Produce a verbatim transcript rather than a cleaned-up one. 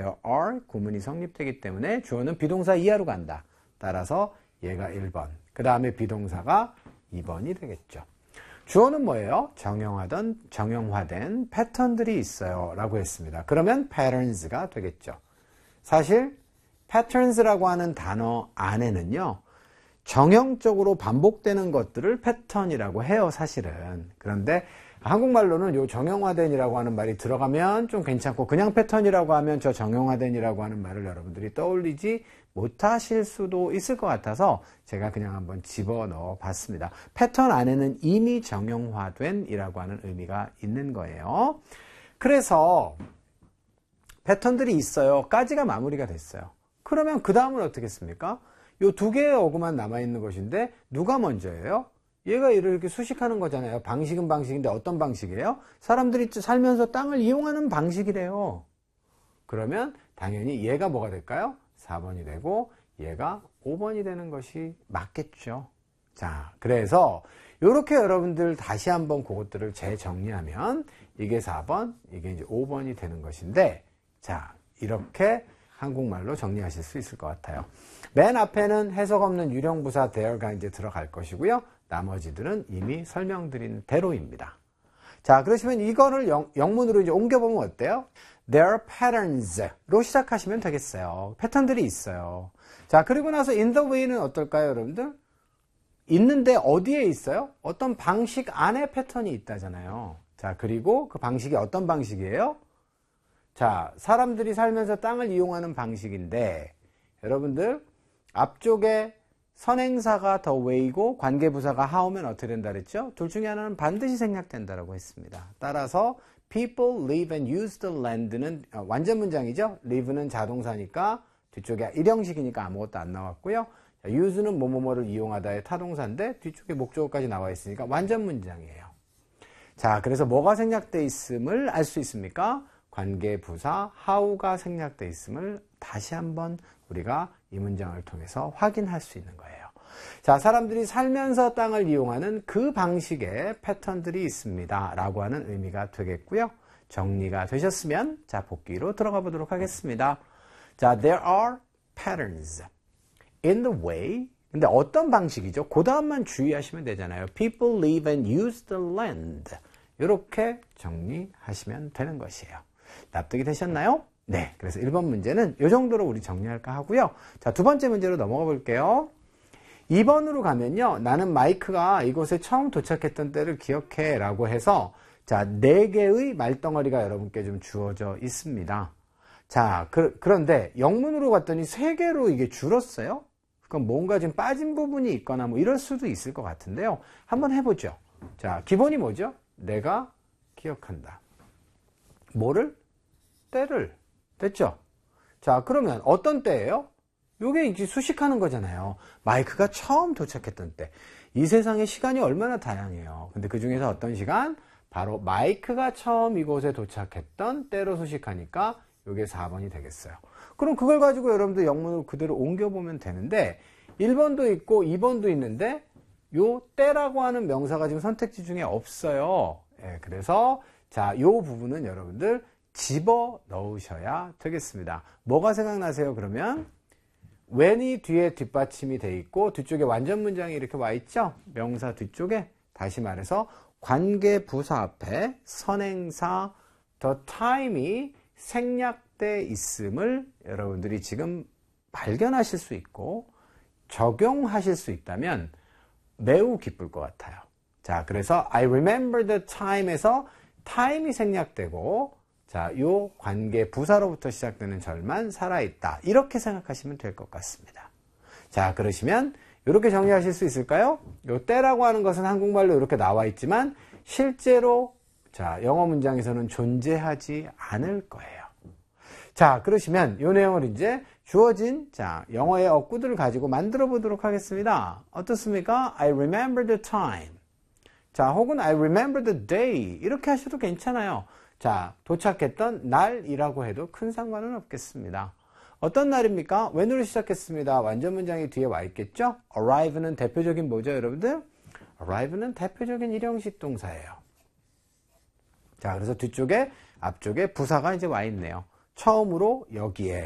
there are 구문이 성립되기 때문에 주어는 비동사 이하로 간다. 따라서 얘가 일 번, 그 다음에 비동사가 이 번이 되겠죠. 주어는 뭐예요? 정형화된, 정형화된 패턴들이 있어요 라고 했습니다. 그러면 patterns가 되겠죠. 사실 patterns라고 하는 단어 안에는요, 정형적으로 반복되는 것들을 패턴이라고 해요, 사실은. 그런데 한국말로는 요 정형화된이라고 하는 말이 들어가면 좀 괜찮고, 그냥 패턴이라고 하면 저 정형화된이라고 하는 말을 여러분들이 떠올리지 못하실 수도 있을 것 같아서 제가 그냥 한번 집어넣어 봤습니다. 패턴 안에는 이미 정형화된이라고 하는 의미가 있는 거예요. 그래서 패턴들이 있어요 까지가 마무리가 됐어요. 그러면 그 다음은 어떻겠습니까? 요 두 개의 어구만 남아있는 것인데 누가 먼저예요? 얘가 이렇게 수식하는 거잖아요. 방식은 방식인데 어떤 방식이에요? 사람들이 살면서 땅을 이용하는 방식이래요. 그러면 당연히 얘가 뭐가 될까요? 사 번이 되고 얘가 오 번이 되는 것이 맞겠죠. 자, 그래서 이렇게 여러분들 다시 한번 그것들을 재정리하면 이게 사 번, 이게 이제 오 번이 되는 것인데, 자, 이렇게 한국말로 정리하실 수 있을 것 같아요. 맨 앞에는 해석 없는 유령부사 there가 이제 들어갈 것이고요. 나머지들은 이미 설명드린 대로입니다. 자, 그러시면 이거를 영, 영문으로 이제 옮겨보면 어때요? There are patterns로 시작하시면 되겠어요. 패턴들이 있어요. 자, 그리고 나서 in the way는 어떨까요, 여러분들? 있는데 어디에 있어요? 어떤 방식 안에 패턴이 있다잖아요. 자, 그리고 그 방식이 어떤 방식이에요? 자, 사람들이 살면서 땅을 이용하는 방식인데, 여러분들 앞쪽에 선행사가 the way고 관계부사가 how면 어떻게 된다 그랬죠? 둘 중에 하나는 반드시 생략된다라고 했습니다. 따라서 people live and use the land는 완전 문장이죠. live는 자동사니까 뒤쪽에 일형식이니까 아무것도 안 나왔고요. use는 뭐뭐뭐를 이용하다의 타동사인데 뒤쪽에 목적어까지 나와 있으니까 완전 문장이에요. 자, 그래서 뭐가 생략돼 있음을 알 수 있습니까? 관계부사 how가 생략돼 있음을 다시 한번 우리가 이 문장을 통해서 확인할 수 있는 거예요. 자, 사람들이 살면서 땅을 이용하는 그 방식의 패턴들이 있습니다 라고 하는 의미가 되겠고요. 정리가 되셨으면 자, 복기로 들어가 보도록 하겠습니다. 자, there are patterns in the way. 근데 어떤 방식이죠? 그 다음만 주의하시면 되잖아요. People live and use the land. 이렇게 정리하시면 되는 것이에요. 납득이 되셨나요? 네, 그래서 일 번 문제는 이 정도로 우리 정리할까 하고요. 자, 두 번째 문제로 넘어가 볼게요. 이 번으로 가면요, 나는 마이크가 이곳에 처음 도착했던 때를 기억해 라고 해서 자, 네 개의 말덩어리가 여러분께 좀 주어져 있습니다. 자, 그, 그런데 영문으로 갔더니 세 개로 이게 줄었어요. 그럼 뭔가 좀 빠진 부분이 있거나 뭐 이럴 수도 있을 것 같은데요. 한번 해보죠. 자, 기본이 뭐죠? 내가 기억한다. 뭐를? 때를. 됐죠? 자, 그러면 어떤 때예요? 요게 이제 수식하는 거잖아요. 마이크가 처음 도착했던 때. 이 세상의 시간이 얼마나 다양해요. 근데 그 중에서 어떤 시간? 바로 마이크가 처음 이곳에 도착했던 때로 수식하니까 요게 사 번이 되겠어요. 그럼 그걸 가지고 여러분들 영문으로 그대로 옮겨보면 되는데 일 번도 있고 이 번도 있는데 요 때라고 하는 명사가 지금 선택지 중에 없어요. 예, 그래서 자, 요 부분은 여러분들 집어 넣으셔야 되겠습니다. 뭐가 생각나세요? 그러면 when이 뒤에 뒷받침이 돼 있고 뒤쪽에 완전 문장이 이렇게 와 있죠? 명사 뒤쪽에 다시 말해서 관계 부사 앞에 선행사 the time이 생략돼 있음을 여러분들이 지금 발견하실 수 있고 적용하실 수 있다면 매우 기쁠 것 같아요. 자, 그래서 I remember the time에서 time이 생략되고 자, 요 관계 부사로부터 시작되는 절만 살아있다. 이렇게 생각하시면 될 것 같습니다. 자, 그러시면 이렇게 정리하실 수 있을까요? 요 때라고 하는 것은 한국말로 이렇게 나와 있지만 실제로 자, 영어 문장에서는 존재하지 않을 거예요. 자, 그러시면 이 내용을 이제 주어진 자, 영어의 어구들을 가지고 만들어 보도록 하겠습니다. 어떻습니까? I remember the time. 자, 혹은 I remember the day. 이렇게 하셔도 괜찮아요. 자, 도착했던 날이라고 해도 큰 상관은 없겠습니다. 어떤 날입니까? when으로 시작했습니다. 완전 문장이 뒤에 와 있겠죠? arrive는 대표적인 뭐죠, 여러분들? arrive는 대표적인 일형식 동사예요. 자, 그래서 뒤쪽에, 앞쪽에 부사가 이제 와 있네요. 처음으로 여기에